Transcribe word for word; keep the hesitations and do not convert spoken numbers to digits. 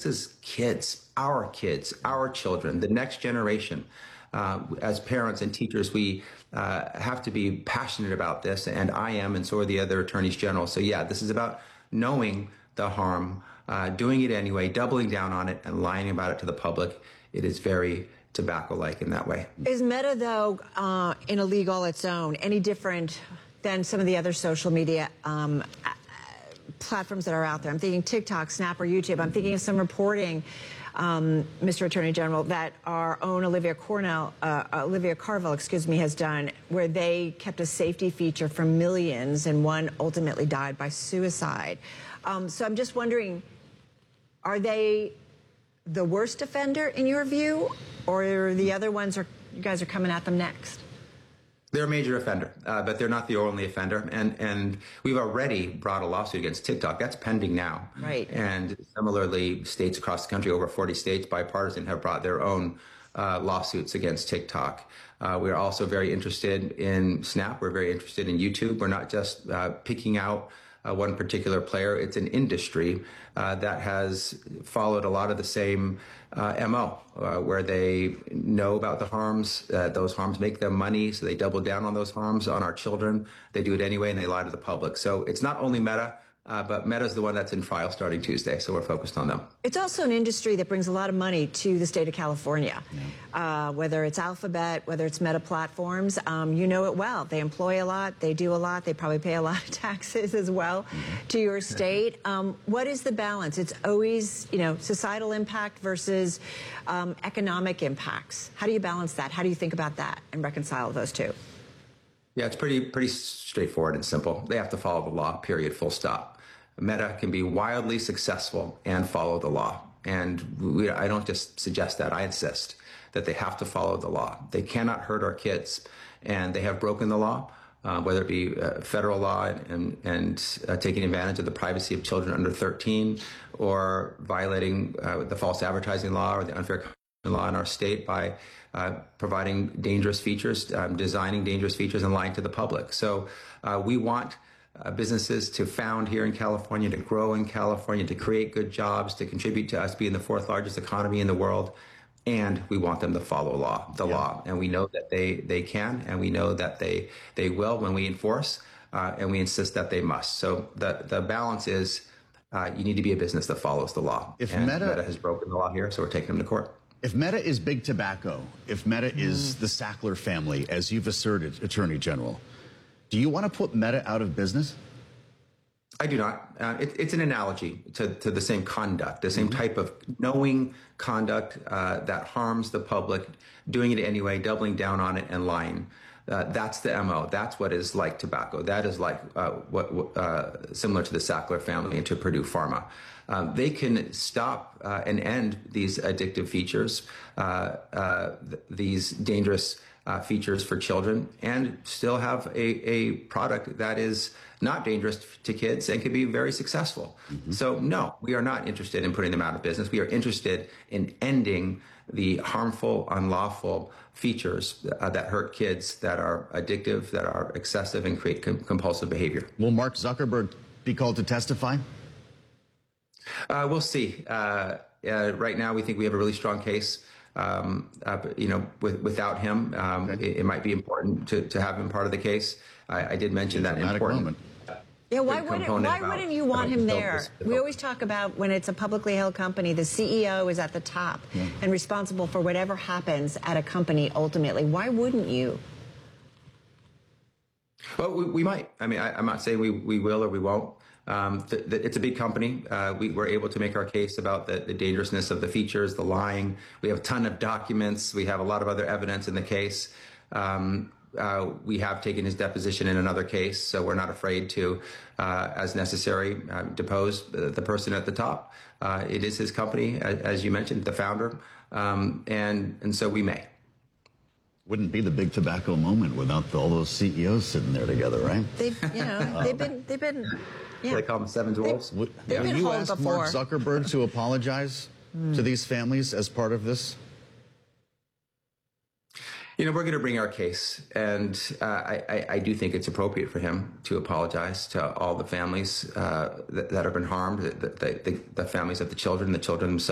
This is kids, our kids, our children, the next generation. Uh, as parents and teachers, we uh, have to be passionate about this, and I am, and so are the other attorneys general. So yeah, this is about knowing the harm, uh, doing it anyway, doubling down on it, and lying about it to the public. It is very tobacco-like in that way. Is Meta, though, uh, in a league all its own, any different than some of the other social media um, platforms that are out there? I'm thinking TikTok, Snap, or YouTube. I'm thinking of some reporting, um, Mister Attorney General, that our own Olivia Cornell, uh, Olivia Carville, excuse me, has done, where they kept a safety feature for millions, and one ultimately died by suicide. Um, so I'm just wondering, are they the worst offender in your view, or the other ones are, you guys are coming at them next? They're a major offender, uh, but they're not the only offender. And and we've already brought a lawsuit against TikTok. That's pending now. Right. And similarly, states across the country, over forty states, bipartisan, have brought their own uh, lawsuits against TikTok. Uh, we're also very interested in Snap. We're very interested in YouTube. We're not just uh, picking out Uh, one particular player. It's an industry uh, that has followed a lot of the same uh, M O, uh, where they know about the harms. Uh, those harms make them money, so they double down on those harms on our children. They do it anyway, and they lie to the public. So it's not only Meta, uh, but Meta's the one that's in trial starting Tuesday, so we're focused on them. It's also an industry that brings a lot of money to the state of California, yeah. uh, whether it's Alphabet, whether it's Meta Platforms. Um, you know it well. They employ a lot. They do a lot. They probably pay a lot of taxes as well mm-hmm. to your state. Um, what is the balance? It's always, you know, societal impact versus um, economic impacts. How do you balance that? How do you think about that and reconcile those two? Yeah, it's pretty pretty straightforward and simple. They have to follow the law, period, full stop. Meta can be wildly successful and follow the law. And we, I don't just suggest that, I insist that they have to follow the law. They cannot hurt our kids, and they have broken the law, uh, whether it be uh, federal law and, and, and uh, taking advantage of the privacy of children under thirteen, or violating uh, the false advertising law or the unfair competition law in our state by uh, providing dangerous features, um, designing dangerous features, and lying to the public. So uh, we want Uh, businesses to found here in California, to grow in California, to create good jobs, to contribute to us being the fourth largest economy in the world. And we want them to follow law, the yeah. law. And we know that they, they can, and we know that they, they will when we enforce, uh, and we insist that they must. So the, the balance is uh, you need to be a business that follows the law. If and Meta, Meta has broken the law here, so we're taking them to court. If Meta is big tobacco, if Meta mm. is the Sackler family, as you've asserted, Attorney General, do you want to put Meta out of business? I do not. Uh, it, it's an analogy to, to the same conduct, the same mm-hmm. type of knowing conduct uh, that harms the public, doing it anyway, doubling down on it, and lying. Uh, that's the M O. That's what is like tobacco. That is like uh, what uh, similar to the Sackler family and to Purdue Pharma. Um, they can stop uh, and end these addictive features, uh, uh, th these dangerous Uh, features for children, and still have a, a product that is not dangerous to kids and can be very successful. Mm-hmm. So no, we are not interested in putting them out of business. We are interested in ending the harmful, unlawful features uh, that hurt kids, that are addictive, that are excessive, and create com compulsive behavior. Will Mark Zuckerberg be called to testify? Uh, we'll see. Uh, uh, right now, we think we have a really strong case. Um, uh, you know, with, without him, um, okay. it, it might be important to, to have him part of the case. I, I did mention that important moment. Yeah, why wouldn't, why about, wouldn't you want him there? We always talk about when it's a publicly held company, the C E O is at the top yeah. and responsible for whatever happens at a company ultimately. Why wouldn't you? Well, we, we might. I mean, I, I'm not saying we, we will or we won't. Um, th th it's a big company. Uh, we were able to make our case about the, the dangerousness of the features, the lying. We have a ton of documents. We have a lot of other evidence in the case. Um, uh, we have taken his deposition in another case, so we're not afraid to, uh, as necessary, uh, depose the, the person at the top. Uh, it is his company, as, as you mentioned, the founder, um, and and so we may. Wouldn't be the big tobacco moment without all those C E Os sitting there together, right? They've, you know, they've been, they've been. Yeah. They call them seven dwarfs. They, Would been you ask before. Mark Zuckerberg to apologize mm. to these families as part of this? You know, we're going to bring our case, and uh, I, I, I do think it's appropriate for him to apologize to all the families uh, that, that have been harmed, the, the, the, the families of the children, the children themselves.